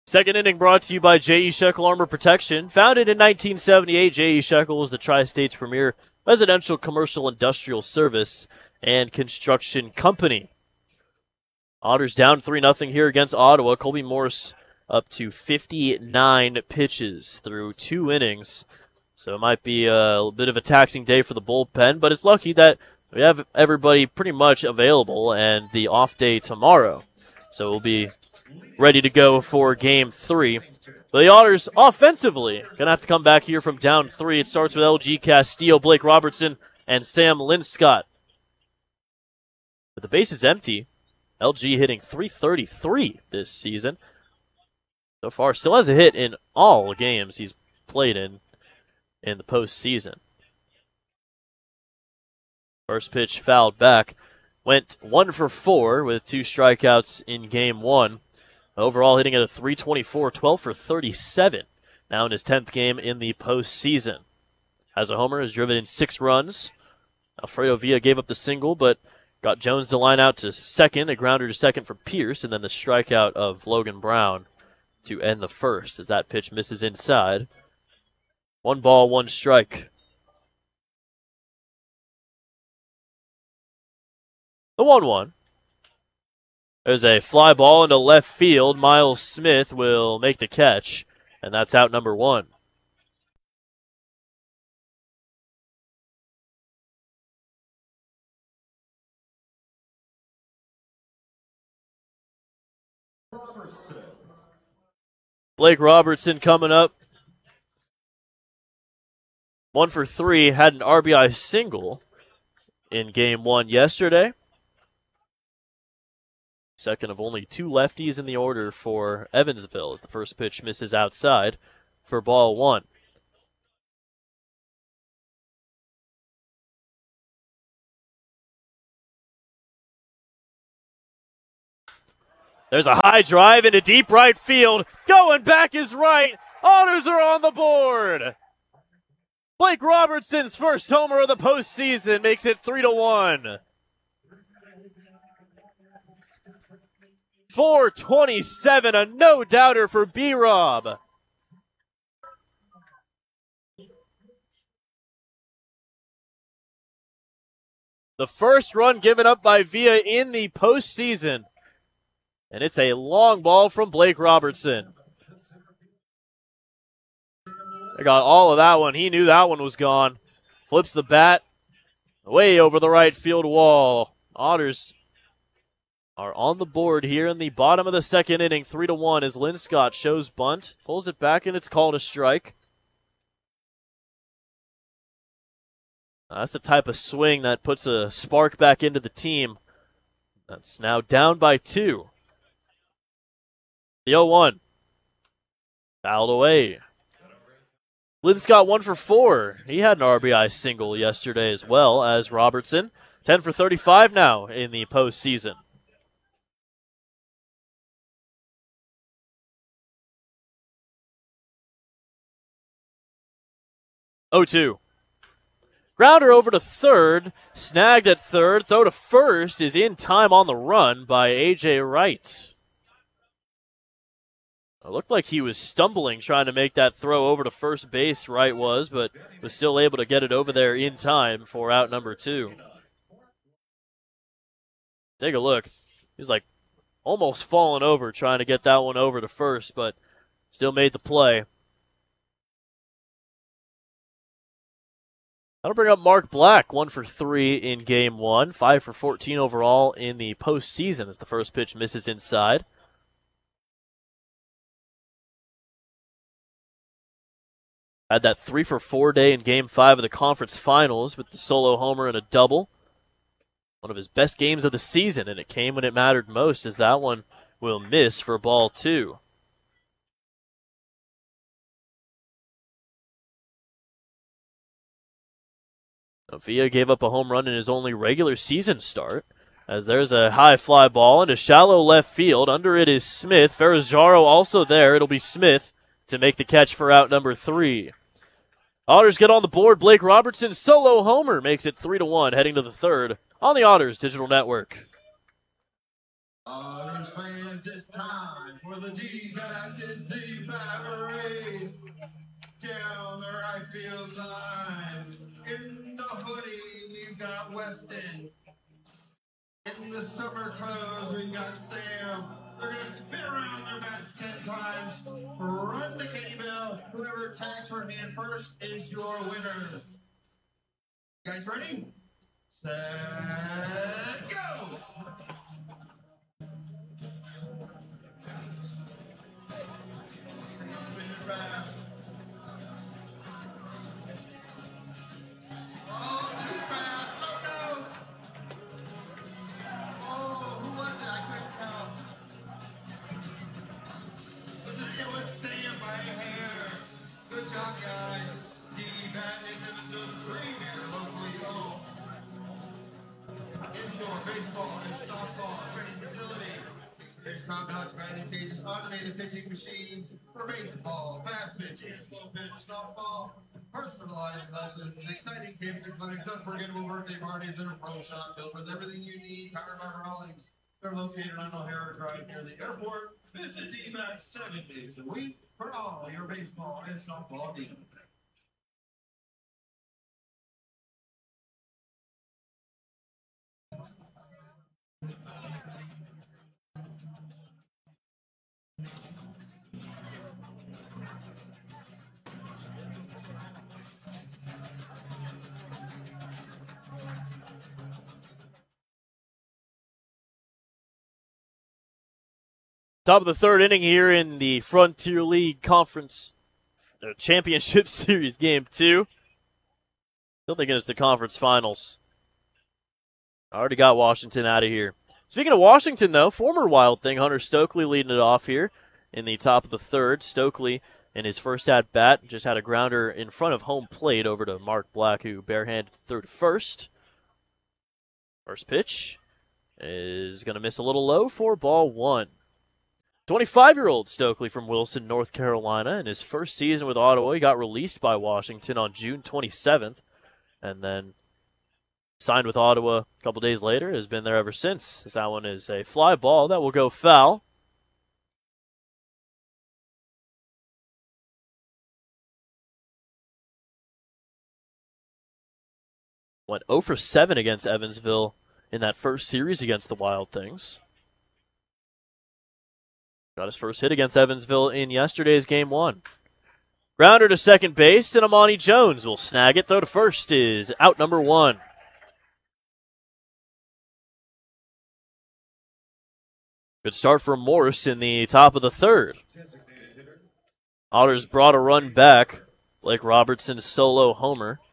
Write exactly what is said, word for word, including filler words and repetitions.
Second inning brought to you by J E. Shekel Armor Protection. Founded in nineteen seventy-eight, J E. Shekel is the Tri-State's premier residential, commercial, industrial service and construction company. Otters down three nothing here against Ottawa. Colby Morse up to fifty-nine pitches through two innings. So it might be a bit of a taxing day for the bullpen, but it's lucky that we have everybody pretty much available and the off day tomorrow. So we'll be ready to go for game three. But the Otters offensively going to have to come back here from down three. It starts with L G Castillo, Blake Robertson, and Sam Linscott. But the base is empty. L G hitting three thirty-three this season. So far, still has a hit in all games he's played in in the postseason. First pitch fouled back. Went one for four with two strikeouts in game one. Overall hitting at a three twenty-four, twelve for thirty-seven. Now in his tenth game in the postseason. Has a homer, has driven in six runs. Alfredo Villa gave up the single, but got Jones to line out to second, a grounder to second for Pierce, and then the strikeout of Logan Brown to end the first as that pitch misses inside. One ball, one strike. The one one. There's a fly ball into left field. Miles Smith will make the catch, and that's out number one. Blake Robertson coming up. One for three, had an R B I single in game one yesterday. Second of only two lefties in the order for Evansville as the first pitch misses outside for ball one. There's a high drive into deep right field. Going back is right. Otters are on the board. Blake Robertson's first homer of the postseason makes it three to one. four twenty-seven, a no-doubter for B-Rob. The first run given up by Villa in the postseason. And it's a long ball from Blake Robertson. I got all of that one. He knew that one was gone. Flips the bat way over the right field wall. Otters are on the board here in the bottom of the second inning. Three to one as Linscott shows bunt. Pulls it back and it's called a strike. That's the type of swing that puts a spark back into the team. That's now down by two. The oh one. Fouled away. Linscott one for four. He had an R B I single yesterday as well as Robertson. ten for thirty-five now in the postseason. oh two. Grounder over to third. Snagged at third. Throw to first is in time on the run by A J Wright. It looked like he was stumbling trying to make that throw over to first base, Wright was, but was still able to get it over there in time for out number two. Take a look. He was like almost falling over trying to get that one over to first, but still made the play. That'll bring up Mark Black, one for three in game one, five for fourteen overall in the postseason as the first pitch misses inside. Had that three for four day in game five of the conference finals with the solo homer and a double. One of his best games of the season, and it came when it mattered most as that one will miss for ball two. Villa gave up a home run in his only regular season start, as there's a high fly ball into shallow left field. Under it is Smith. Ferrazzaro also there. It'll be Smith to make the catch for out number three. Otters get on the board. Blake Robertson's solo homer makes it three to one, heading to the third on the Otters Digital Network. Otters fans, it's time for the D-back to Z-back race. Down the right field line. In the hoodie, we've got Weston. In the summer clothes, we've got Sam. They're going to spin around their bats ten times. Run to Kitty Bell. Whoever tags her hand first is your winner. You guys ready? Set, go! Spinning fast. Oh, too fast. Oh, no. Oh, who was it? I couldn't tell. Was it, it was Sam by a hair. Good job, guys. D-Bat is Evansville's premier locally owned indoor baseball and softball training facility. Experience top-notch batting cages, automated pitching machines for baseball, fast pitch, and slow pitch, softball, personalized lessons, exciting camps and clinics, unforgettable birthday parties, and a pro shop filled with everything you need. Powered by Rawlings. They're located on O'Hara Drive near the airport. Visit D-Back seven days a week for all your baseball and softball needs. Top of the third inning here in the Frontier League Conference uh, Championship Series Game two. Still thinking it's the conference finals. I already got Washington out of here. Speaking of Washington, though, former Wild Thing Hunter Stokely leading it off here in the top of the third. Stokely, in his first at-bat, just had a grounder in front of home plate over to Mark Black, who barehanded third first. First pitch is going to miss a little low for ball one. twenty-five-year-old Stokely from Wilson, North Carolina. In his first season with Ottawa, he got released by Washington on June twenty-seventh, and then signed with Ottawa a couple days later. Has been there ever since. As that one is a fly ball that will go foul. Went oh for seven against Evansville in that first series against the Wild Things. Got his first hit against Evansville in yesterday's game one. Grounder to second base, and Amani Jones will snag it. Throw to first is out number one. Good start from Morse in the top of the third. Otters brought a run back. Blake Robertson solo homer.